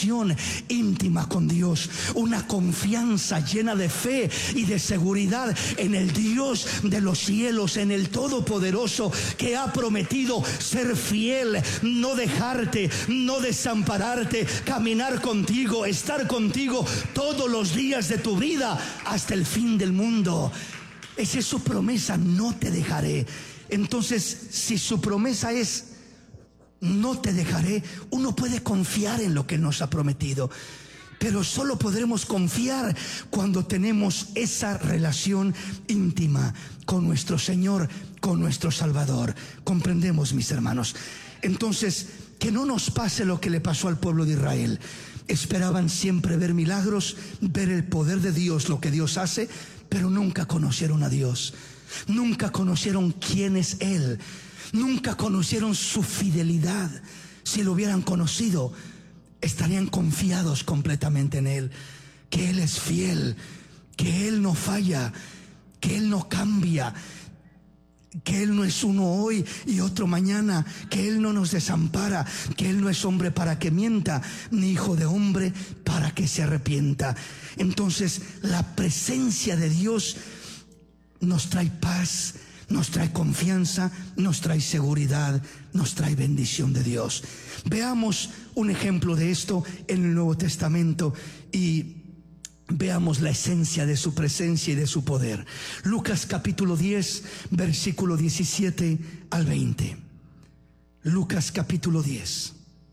relación íntima con Dios, una confianza llena de fe y de seguridad en el Dios de los cielos, en el Todopoderoso, que ha prometido ser fiel, no dejarte, no desampararte, caminar contigo, estar contigo todos los días de tu vida hasta el fin del mundo. Esa es su promesa: no te dejaré. Entonces, si su promesa es no te dejaré, uno puede confiar en lo que nos ha prometido. Pero solo podremos confiar cuando tenemos esa relación íntima con nuestro Señor, con nuestro Salvador. ¿Comprendemos, mis hermanos? Entonces, que no nos pase lo que le pasó al pueblo de Israel. Esperaban siempre ver milagros, ver el poder de Dios, lo que Dios hace, pero nunca conocieron a Dios. Nunca conocieron quién es Él. Nunca conocieron su fidelidad. Si lo hubieran conocido, estarían confiados completamente en Él, que Él es fiel, que Él no falla, que Él no cambia, que Él no es uno hoy y otro mañana, que Él no nos desampara, que Él no es hombre para que mienta, ni hijo de hombre para que se arrepienta. Entonces, la presencia de Dios nos trae paz, nos trae confianza, nos trae seguridad, nos trae bendición de Dios. Veamos un ejemplo de esto en el Nuevo Testamento y veamos la esencia de su presencia y de su poder. Lucas capítulo 10, versículo 17 al 20. Lucas capítulo 10.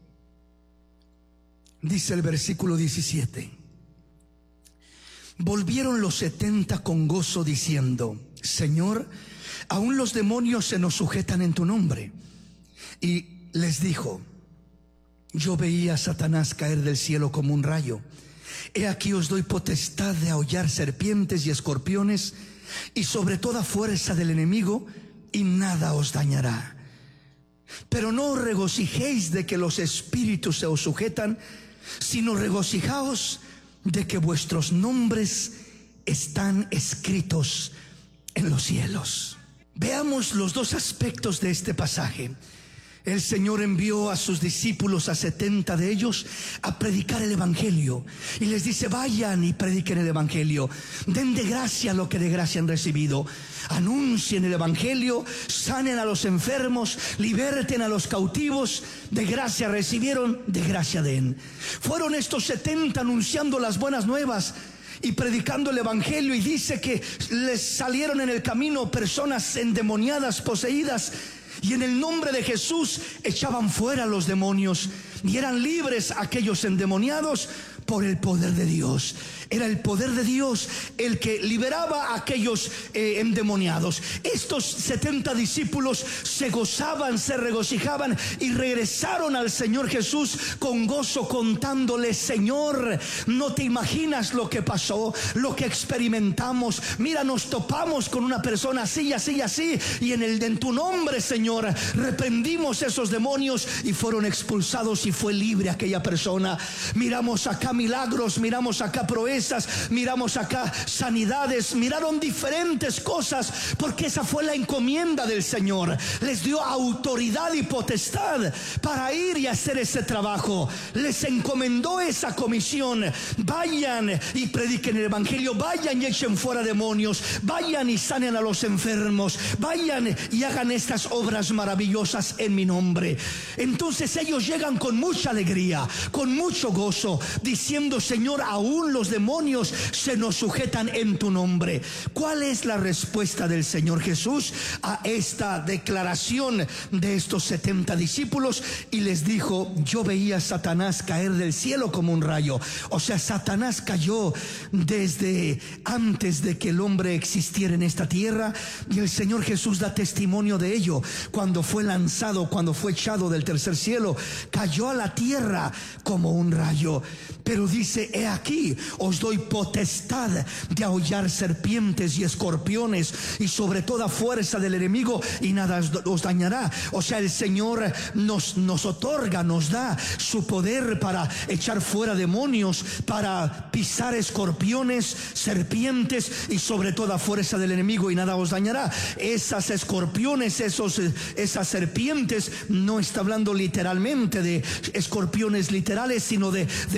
Dice el versículo 17: Volvieron los 70 con gozo diciendo: Señor, aún los demonios se nos sujetan en tu nombre. Y les dijo: Yo veía a Satanás caer del cielo como un rayo. He aquí os doy potestad de ahollar serpientes y escorpiones, y sobre toda fuerza del enemigo, y nada os dañará. Pero no os regocijéis de que los espíritus se os sujetan, sino regocijaos de que vuestros nombres están escritos en los cielos. Veamos los dos aspectos de este pasaje. El Señor envió a sus discípulos, a 70 de ellos, a predicar el Evangelio. Y les dice: vayan y prediquen el Evangelio. Den de gracia lo que de gracia han recibido. Anuncien el Evangelio, sanen a los enfermos, liberten a los cautivos. De gracia recibieron, de gracia den. Fueron estos 70 anunciando las buenas nuevas y predicando el Evangelio, y dice que les salieron en el camino personas endemoniadas, poseídas, y en el nombre de Jesús echaban fuera a los demonios, y eran libres aquellos endemoniados por el poder de Dios. Era el poder de Dios el que liberaba a aquellos endemoniados. Estos 70 discípulos se gozaban, se regocijaban y regresaron al Señor Jesús con gozo, contándole: Señor, no te imaginas lo que pasó, lo que experimentamos. Mira, nos topamos con una persona así, así, así, y en tu nombre, Señor, reprendimos esos demonios y fueron expulsados y fue libre aquella persona. Miramos acá milagros, miramos acá proezas, miramos acá sanidades, miraron diferentes cosas, porque esa fue la encomienda del Señor. Les dio autoridad y potestad para ir y hacer ese trabajo. Les encomendó esa comisión: vayan y prediquen el Evangelio, vayan y echen fuera demonios, vayan y sanen a los enfermos, vayan y hagan estas obras maravillosas en mi nombre. Entonces ellos llegan con mucha alegría, con mucho gozo, diciendo: Señor, aún los demonios se nos sujetan en tu nombre. ¿Cuál es la respuesta del Señor Jesús a esta declaración de estos 70 discípulos? Y les dijo: yo veía a Satanás caer del cielo como un rayo. O sea, Satanás cayó desde antes de que el hombre existiera en esta tierra, y el Señor Jesús da testimonio de ello. Cuando fue lanzado, cuando fue echado del tercer cielo, cayó a la tierra como un rayo. Pero dice: he aquí, os doy potestad de ahollar serpientes y escorpiones, y sobre toda fuerza del enemigo, y nada os dañará. O sea, el Señor nos otorga, nos da su poder para echar fuera demonios, para pisar escorpiones, serpientes, y sobre toda fuerza del enemigo, y nada os dañará. Esas escorpiones, esas serpientes, no está hablando literalmente de escorpiones literales, sino de